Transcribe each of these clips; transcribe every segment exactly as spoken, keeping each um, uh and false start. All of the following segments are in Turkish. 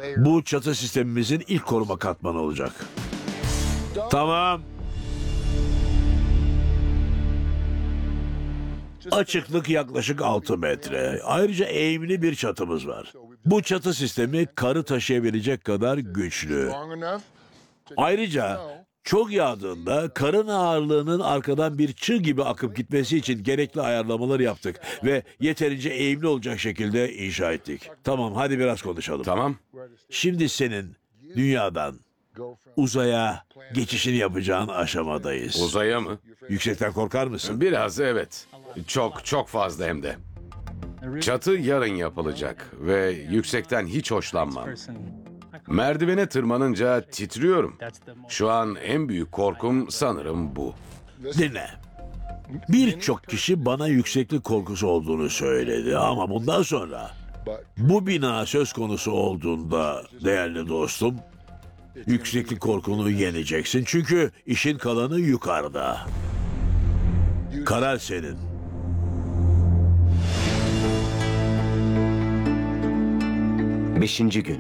Bu çatı sistemimizin ilk koruma katmanı olacak. Tamam. Açıklık yaklaşık altı metre. Ayrıca eğimli bir çatımız var. Bu çatı sistemi karı taşıyabilecek kadar güçlü. Ayrıca çok yağdığında karın ağırlığının arkadan bir çığ gibi akıp gitmesi için gerekli ayarlamaları yaptık ve yeterince eğimli olacak şekilde inşa ettik. Tamam, hadi biraz konuşalım. Tamam. Şimdi senin dünyadan uzaya geçişini yapacağın aşamadayız. Uzaya mı? Yüksekten korkar mısın? Biraz evet. Çok çok fazla hem de. Çatı yarın yapılacak ve yüksekten hiç hoşlanmam. Merdivene tırmanınca titriyorum. Şu an en büyük korkum sanırım bu. Dinle. Birçok kişi bana yükseklik korkusu olduğunu söyledi ama bundan sonra bu bina söz konusu olduğunda değerli dostum, yükseklik korkunu yeneceksin çünkü işin kalanı yukarıda. Karar senin. Beşinci gün.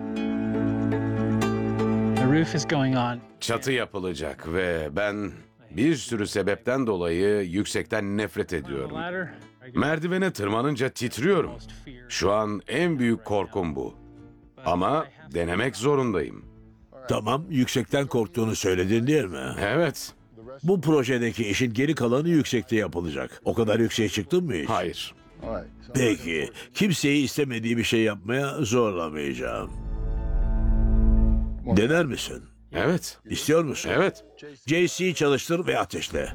The roof is going on. Çatı yapılacak ve ben bir sürü sebepten dolayı yüksekten nefret ediyorum. Ladder. Merdivene tırmanınca titriyorum. Şu an en büyük korkum bu. Ama denemek zorundayım. Tamam, yüksekten korktuğunu söyledin değil mi? Evet. Bu projedeki işin geri kalanı yüksekte yapılacak. O kadar yükseğe çıktın mı hiç? Hayır. Peki, kimseyi istemediği bir şey yapmaya zorlamayacağım. Dener misin? Evet. İstiyor musun? Evet. J C'yi çalıştır ve ateşle.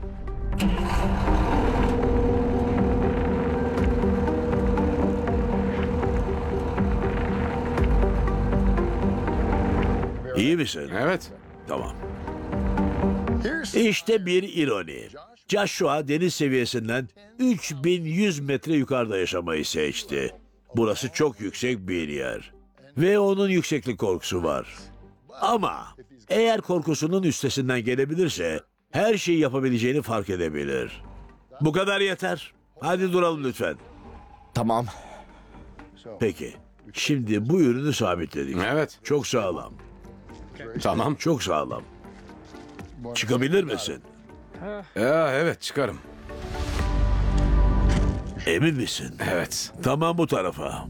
İyi misin? Evet. Tamam. İşte bir ironi. Joshua deniz seviyesinden üç bin yüz metre yukarıda yaşamayı seçti. Burası çok yüksek bir yer. Ve onun yükseklik korkusu var. Ama eğer korkusunun üstesinden gelebilirse her şeyi yapabileceğini fark edebilir. Bu kadar yeter. Hadi duralım lütfen. Tamam. Peki. Şimdi bu ürünü sabitledik. Evet. Çok sağlam. Tamam. Çok sağlam. Çıkabilir misin? Ya, evet çıkarım. Emin misin? Evet. Tamam, bu tarafa.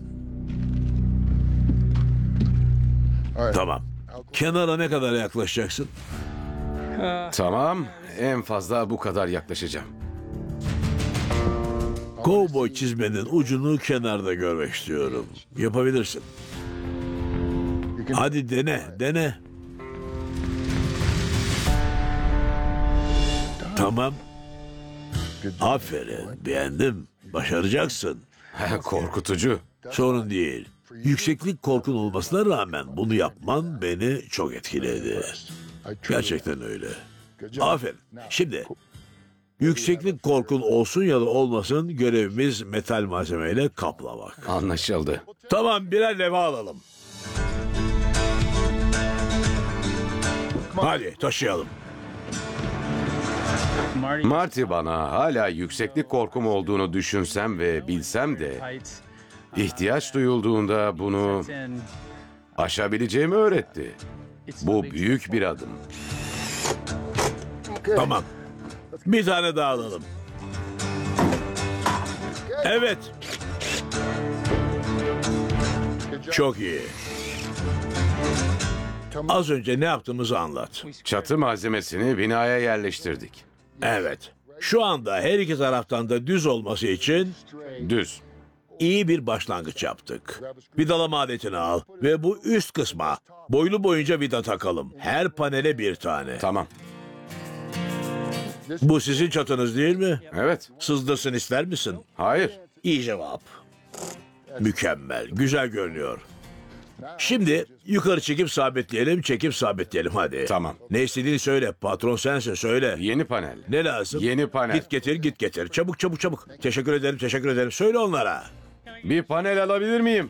Tamam. Kenara ne kadar yaklaşacaksın? Tamam. En fazla bu kadar yaklaşacağım. Kovboy çizmenin ucunu kenarda görmek istiyorum. Yapabilirsin. Hadi dene, dene. Tamam. Aferin, beğendim. Başaracaksın. Korkutucu. Sorun değil. Yükseklik korkun olmasına rağmen bunu yapman beni çok etkiledi. Gerçekten öyle. Aferin. Şimdi yükseklik korkun olsun ya da olmasın görevimiz metal malzemeyle kaplamak. Anlaşıldı. Tamam, birer leva alalım. Hadi taşıyalım. Marty. Marty bana hala yükseklik korkum olduğunu düşünsem ve bilsem de Height. ihtiyaç duyulduğunda bunu And aşabileceğimi öğretti. it's Bu a big- büyük bir adım. Tamam. Bir tane daha alalım. Evet. Çok iyi. Az önce ne yaptığımızı anlat. Çatı malzemesini binaya yerleştirdik. Evet. Şu anda her iki taraftan da düz olması için Düz. iyi bir başlangıç yaptık. Vidalama aletini al ve bu üst kısma boylu boyunca vida takalım. Her panele bir tane. Tamam. Bu sizin çatınız değil mi? Evet. Sızdırsın ister misin? Hayır. İyi cevap. Mükemmel. Güzel görünüyor. Şimdi yukarı çekip sabitleyelim, çekip sabitleyelim hadi. Tamam. Ne istediğini söyle. Patron sensin, söyle. Yeni panel. Ne lazım? Yeni panel. Git getir, git getir. Çabuk çabuk çabuk. Teşekkür ederim, teşekkür ederim. Söyle onlara. Bir panel alabilir miyim?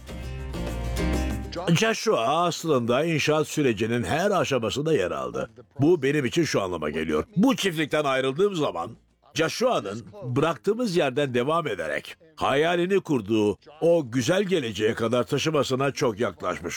Joshua aslında inşaat sürecinin her aşamasında yer aldı. Bu benim için şu anlama geliyor. Bu çiftlikten ayrıldığım zaman Joshua'nın bıraktığımız yerden devam ederek hayalini kurduğu o güzel geleceğe kadar taşımasına çok yaklaşmış